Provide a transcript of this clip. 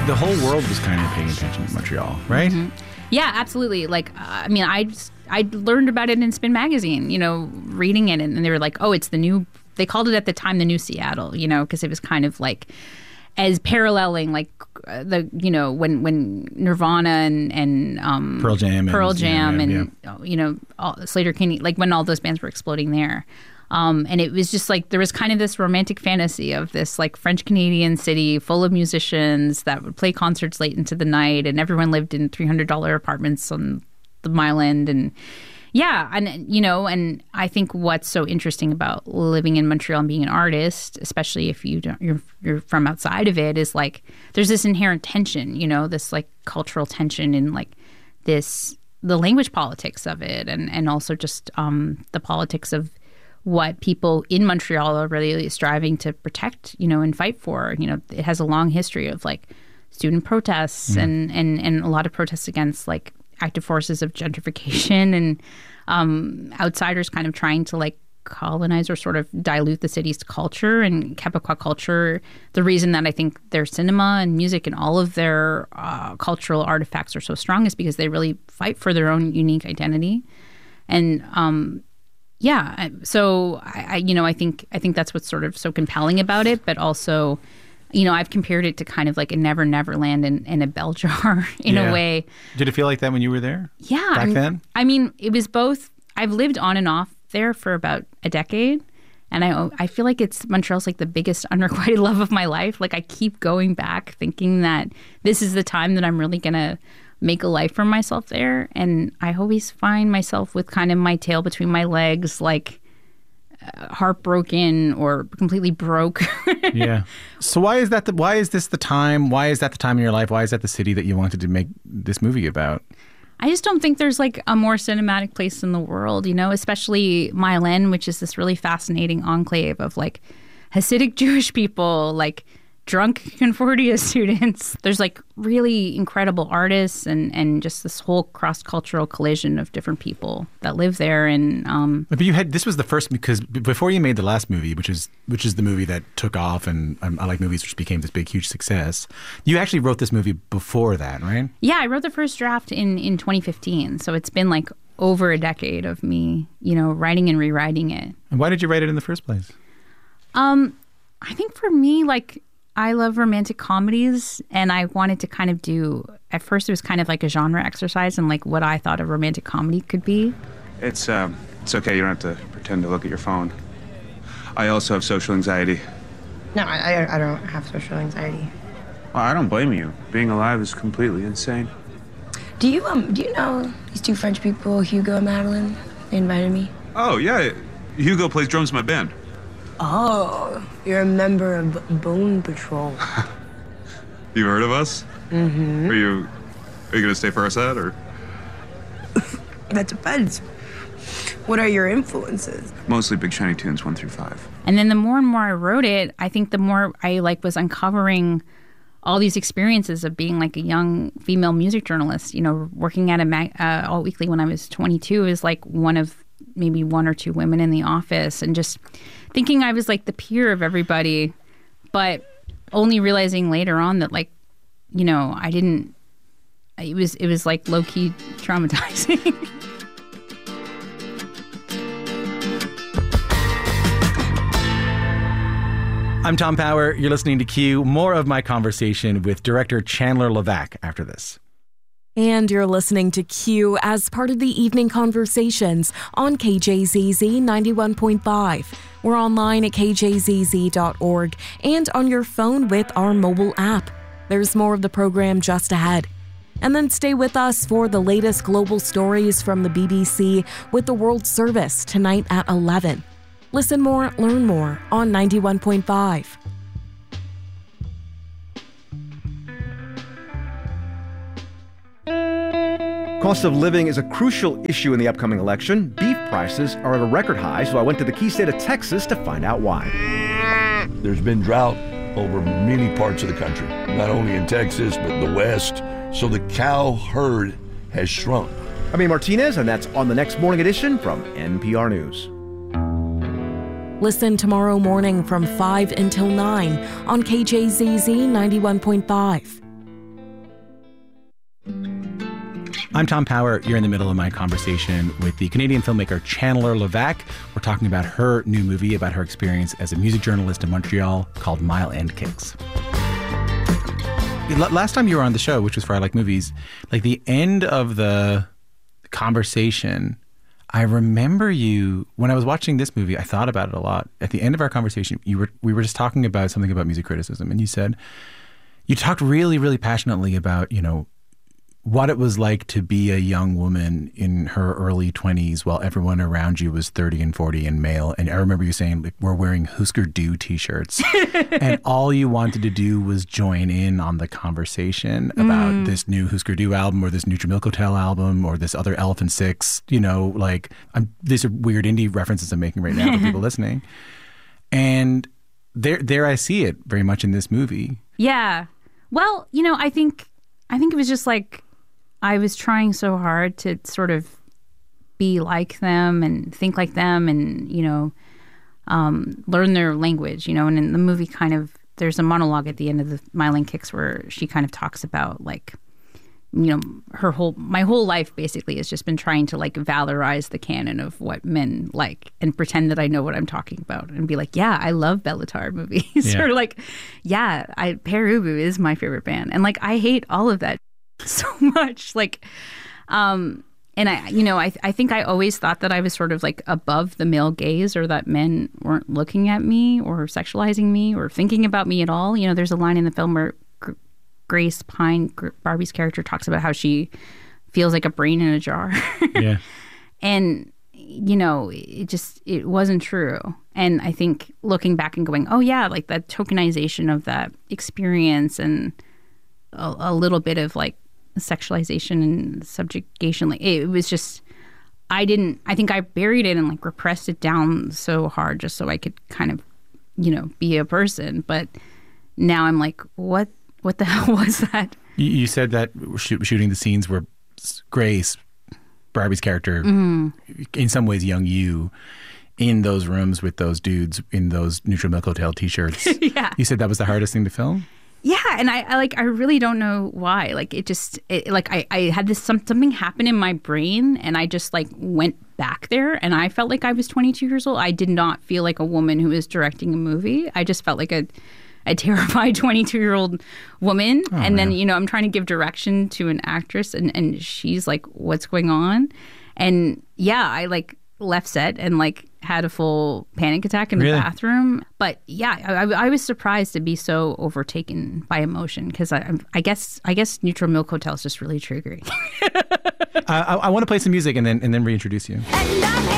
the whole world was kind of paying attention to Montreal, right? Mm-hmm. Yeah, absolutely. Like, I mean, I learned about it in Spin Magazine, you know, reading it, and they were like, oh, it's the new, they called it at the time the new Seattle, you know, because it was kind of like as paralleling like the, you know, when Nirvana and Pearl Jam and you know, Sleater-Kinney, like when all those bands were exploding there. And it was just like there was kind of this romantic fantasy of this like French Canadian city full of musicians that would play concerts late into the night, and everyone lived in $300 apartments on the Mile End. And yeah, and you know, and I think what's so interesting about living in Montreal and being an artist, especially if you're from outside of it, is like there's this inherent tension, you know, this like cultural tension in like this the language politics of it, and also just the politics of what people in Montreal are really striving to protect, you know, and fight for. You know, it has a long history of like student protests and a lot of protests against like active forces of gentrification and outsiders kind of trying to like colonize or sort of dilute the city's culture. And Quebecois culture, the reason that I think their cinema and music and all of their cultural artifacts are so strong is because they really fight for their own unique identity. And yeah, so I think that's what's sort of so compelling about it, but also, you know, I've compared it to kind of like a Never Never Land and a bell jar in a way. Did it feel like that when you were there? Yeah. Back then? I mean, it was both. I've lived on and off there for about a decade, and I feel like Montreal's like the biggest unrequited love of my life. Like I keep going back thinking that this is the time that I'm really going to make a life for myself there. And I always find myself with kind of my tail between my legs, like heartbroken or completely broke. Yeah. So why is that? Why is this the time? Why is that the time in your life? Why is that the city that you wanted to make this movie about? I just don't think there's like a more cinematic place in the world, you know, especially Mile End, which is this really fascinating enclave of like Hasidic Jewish people, like drunk Concordia students. There's like really incredible artists and just this whole cross-cultural collision of different people that live there. And but this was the first, because before you made the last movie, which is the movie that took off, and I Like Movies, which became this big huge success, you actually wrote this movie before that, right? Yeah, I wrote the first draft in 2015, so it's been like over a decade of me, you know, writing and rewriting it. And why did you write it in the first place? I think for me, like, I love romantic comedies, and I wanted to kind of do, at first it was kind of like a genre exercise and like what I thought a romantic comedy could be. It's okay, you don't have to pretend to look at your phone. I also have social anxiety. No, I don't have social anxiety. Well, I don't blame you. Being alive is completely insane. Do you know these two French people, Hugo and Madeline? They invited me. Oh, yeah. Hugo plays drums in my band. Oh, you're a member of Bone Patrol. You heard of us? Mm-hmm. Are you gonna stay for our set, or? That depends. What are your influences? Mostly Big Shiny Tunes 1 through 5. And then the more and more I wrote it, I think the more I was uncovering all these experiences of being like a young female music journalist. You know, working at a Alt Weekly when I was 22 is like one of maybe one or two women in the office, and just thinking I was like the peer of everybody, but only realizing later on that, like, you know, I didn't. It was like low key traumatizing. I'm Tom Power. You're listening to Q. More of my conversation with director Chandler Levac after this. And you're listening to Q as part of the Evening Conversations on KJZZ 91.5. We're online at kjzz.org and on your phone with our mobile app. There's more of the program just ahead. And then stay with us for the latest global stories from the BBC with the World Service tonight at 11. Listen more, learn more on 91.5. Cost of living is a crucial issue in the upcoming election. Beef prices are at a record high, so I went to the key state of Texas to find out why. There's been drought over many parts of the country, not only in Texas, but the West, so the cow herd has shrunk. I'm Ian Martinez, and that's on the next morning edition from NPR News. Listen tomorrow morning from 5 until 9 on KJZZ 91.5. I'm Tom Power. You're in the middle of my conversation with the Canadian filmmaker Chandler Levac. We're talking about her new movie, about her experience as a music journalist in Montreal called Mile End Kicks. Last time you were on the show, which was for I Like Movies, like the end of the conversation, I remember you, when I was watching this movie, I thought about it a lot. At the end of our conversation, we were just talking about something about music criticism, and you said, you talked really, really passionately about, you know, what it was like to be a young woman in her early 20s while everyone around you was 30 and 40 and male. And I remember you saying, like, we're wearing Husker Du t-shirts. And all you wanted to do was join in on the conversation about this new Husker Du album or this new Jamil Hotel album or this other Elephant Six, you know, like, these are weird indie references I'm making right now for people listening. And there I see it very much in this movie. Yeah. Well, you know, I think it was just like, I was trying so hard to sort of be like them and think like them and, you know, learn their language, you know. And in the movie there's a monologue at the end of the Mile End Kicks where she kind of talks about, like, you know, my whole life basically has just been trying to, like, valorize the canon of what men like and pretend that I know what I'm talking about and be like, yeah, I love Bella Tarr movies. Yeah. Or like, yeah, Pere Ubu is my favorite band. And, like, I hate all of that so much, like, and I think I always thought that I was sort of like above the male gaze, or that men weren't looking at me or sexualizing me or thinking about me at all. You know, there's a line in the film where Grace Pine, Barbie's character, talks about how she feels like a brain in a jar. Yeah. And, you know, it wasn't true. And I think looking back and going, oh yeah, like that tokenization of that experience and a little bit of like sexualization and subjugation, like it was just, I think I buried it and like repressed it down so hard just so I could kind of, you know, be a person. But now I'm like, what the hell was that? You said that shooting the scenes where Grace, Barbie's character, in some ways young you, in those rooms with those dudes in those Neutral Milk Hotel t-shirts. Yeah. You said that was the hardest thing to film? Yeah, and I really don't know why. Like I had this something happen in my brain, and I just like went back there, and I felt like I was 22 years old. I did not feel like a woman who was directing a movie. I just felt like a terrified 22-year-old woman. Oh, and then, you know, I'm trying to give direction to an actress, and she's like, what's going on? And yeah, I like left set and like had a full panic attack in the bathroom. But yeah, I was surprised to be so overtaken by emotion, because I guess Neutral Milk Hotel is just really triggering. I want to play some music and then reintroduce you.